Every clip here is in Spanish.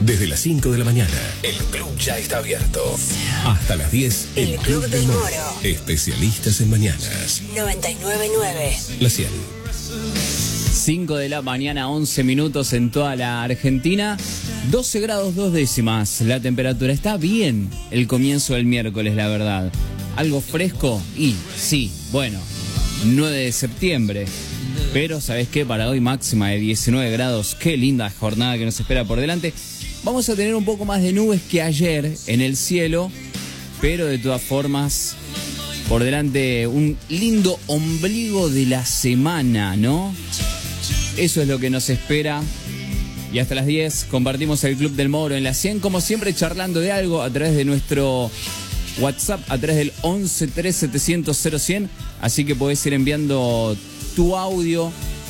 Desde las 5 de la mañana, el club ya está abierto. Hasta las 10, el Club del Moro. Especialistas en mañanas. 99.9. La 100. 5 de la mañana, 11 minutos en toda la Argentina. 12 grados 2 décimas la temperatura. Está bien el comienzo del miércoles, la verdad. Algo fresco y sí, bueno, 9 de septiembre. Pero, ¿sabes qué? Para hoy máxima de 19 grados. Qué linda jornada que nos espera por delante. Vamos a tener un poco más de nubes que ayer en el cielo, pero de todas formas, por delante un lindo ombligo de la semana, ¿no? Eso es lo que nos espera. Y hasta las 10 compartimos el Club del Moro en la 100, como siempre charlando de algo a través de nuestro WhatsApp, a través del 11 3 700 0100. Así que podés ir enviando tu audio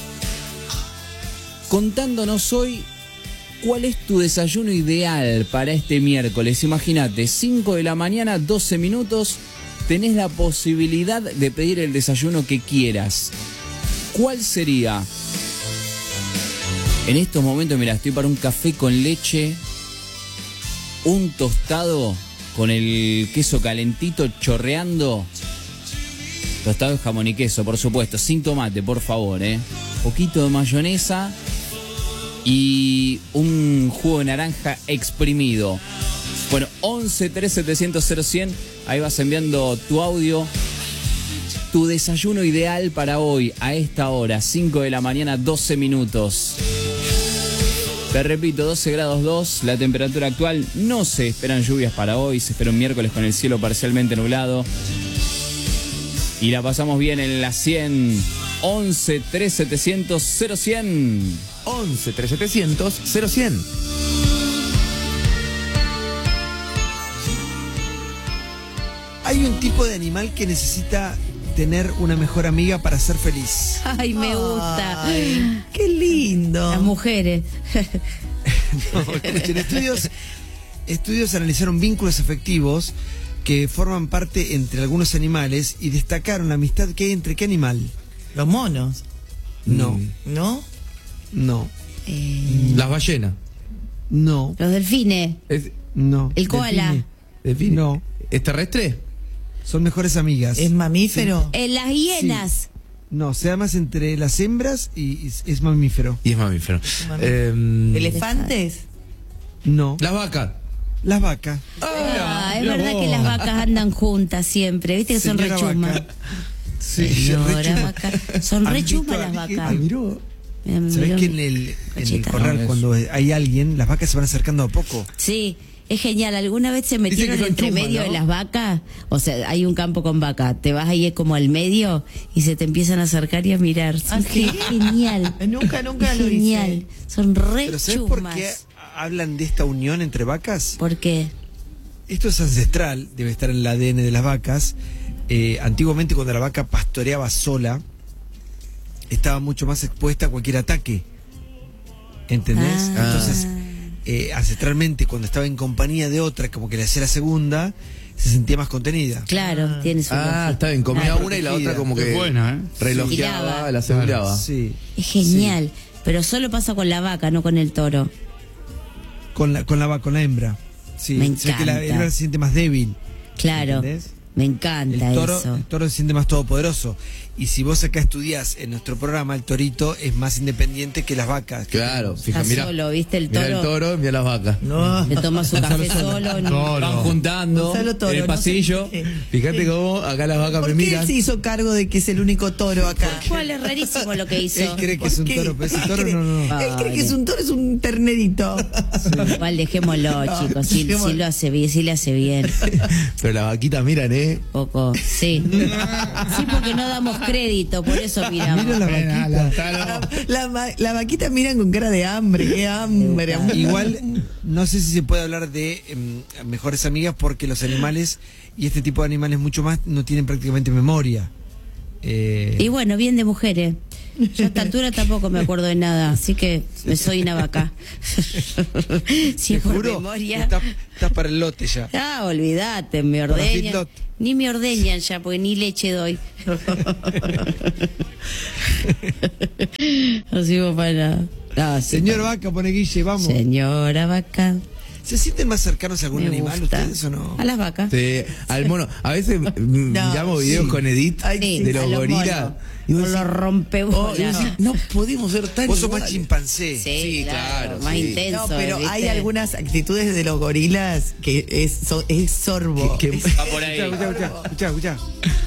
contándonos hoy cuál es tu desayuno ideal para este miércoles. Imagínate, 5 de la mañana, 12 minutos, tenés la posibilidad de pedir el desayuno que quieras. ¿Cuál sería? En estos momentos, mira, estoy para un café con leche, un tostado con el queso calentito chorreando. Tostado de jamón y queso, por supuesto, sin tomate, por favor, poquito de mayonesa y un jugo de naranja exprimido. Bueno, 11 3 700 0100, ahí vas enviando tu audio. Tu desayuno ideal para hoy, a esta hora, 5 de la mañana, 12 minutos. Te repito, 12 grados 2, la temperatura actual. No se esperan lluvias para hoy, se espera un miércoles con el cielo parcialmente nublado. Y la pasamos bien en la 100. 11 3 700 0100. 11 3 700 0100. Hay un tipo de animal que necesita tener una mejor amiga para ser feliz. Ay, me gusta. Ay, qué lindo. Las mujeres. No, escuchen, estudios analizaron vínculos afectivos que forman parte entre algunos animales y destacaron la amistad que hay entre qué animal. Los monos. No. ¿No? No. Las ballenas. No. Los delfines. No. El koala. ¿Delfines? No. ¿Es terrestre? Son mejores amigas. ¿Es mamífero? Las hienas. No, se da más entre las hembras y es mamífero. Y es mamífero. ¿Elefantes? No. Las vacas. Las vacas. Es verdad que las vacas andan juntas siempre. ¿Viste que son Señora rechumas? vaca. Sí, Señora rechumas. vaca. Son ¿Han rechumas visto las a- vacas. miró? Mira, ¿Sabés miró. que en el Cacheta. corral, No, cuando hay alguien, las vacas se van acercando a poco? Sí, es genial. ¿Alguna vez se metieron que son entre chumas, medio ¿no? de las vacas? O sea, hay un campo con vaca. Te vas ahí como al medio y se te empiezan a acercar y a mirar. Son ¿sí? genial. Nunca lo Genial. hice. Son re ¿Pero sabés por chumas. qué hablan de esta unión entre vacas? ¿Por qué? Esto es ancestral, debe estar en el ADN de las vacas. Antiguamente, cuando la vaca pastoreaba sola, estaba mucho más expuesta a cualquier ataque. ¿Entendés? Ah. Entonces, ancestralmente, cuando estaba en compañía de otra, como que le hacía la segunda, se sentía más contenida. Claro, tiene su lógica. Está bien, comía Claro. una y la otra como que Es buena, relojeaba, Vigilaba. la aseguraba. Sí. Es genial. Pero solo pasa con la vaca, no con el toro. Con la hembra. Sí. Me Se ve que la encanta. hembra se siente más débil. Claro. ¿Entendés? Me encanta eso. El toro se siente más todopoderoso. Y si vos acá estudiás en nuestro programa, el torito es más independiente que las vacas. Claro, Está fija, mira. solo, ¿viste? El Mira toro. el toro, mira las vacas. No. Le toma su café solo. no. Van juntando Gonzalo Toro, en el no pasillo. sé. Fíjate cómo acá las vacas ¿Por me qué él miran. se hizo cargo de que es el único toro acá? ¿Cuál es rarísimo lo que hizo? Él cree que es un ¿Por qué? toro, pero ese toro Él no, no. Ah. Él cree que es un toro, es un ternerito. Igual dejémoslo, chicos. Sí, dejémoslo. sí lo hace bien, sí le hace bien. Pero las vaquitas miran, Poco. Sí. Sí, porque no damos crédito, por eso miramos. Mira la vaquita. La vaquita miran con cara de hambre, qué hambre. Igual, no sé si se puede hablar de mejores amigas porque los animales, y este tipo de animales mucho más, no tienen prácticamente memoria. Y bueno, bien de mujeres. Yo a esta altura tampoco me acuerdo de nada, así que me soy una vaca. Si Te por juro, memoria. estás para el lote ya. Ah, olvídate, me Para ordeñan. feedlot. Ni me ordeñan ya, porque ni leche doy. No sirvo para nada. Ah, sí, Señor bueno. vaca, pone Guille, vamos. Señora vaca. ¿Se sienten más cercanos a algún Me animal gusta. ustedes o no? A las vacas. Sí, al mono. A veces miramos videos sí. con Edith Sí, de a los gorilas. monos. Y vos Con los decís, rompebolas. no podemos ser tan Vos sos más iguales. chimpancé. Sí, claro, claro, más sí. intenso. No, pero ¿viste? hay algunas actitudes de los gorilas que es sorbo. Que- Va por ahí. Escuchá.